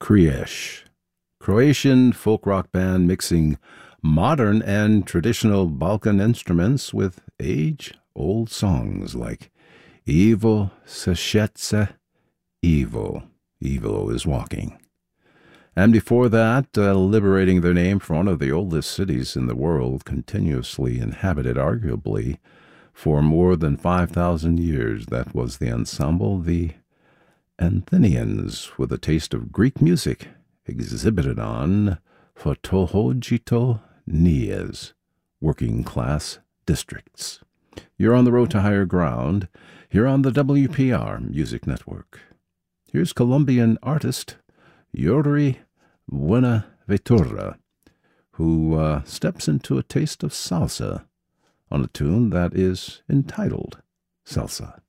Kriesh, Croatian folk rock band mixing modern and traditional Balkan instruments with age-old songs like Evo Seshetsa, Evo is walking. And before that, liberating their name from one of the oldest cities in the world, continuously inhabited arguably for more than 5,000 years, that was the ensemble, the Athenians, with a taste of Greek music exhibited on Photohogito Nias, working class districts. You're on the road to higher ground, here on the WPR Music Network. Here's Colombian artist Yuri Buenaventura, who steps into a taste of salsa on a tune that is entitled Salsa.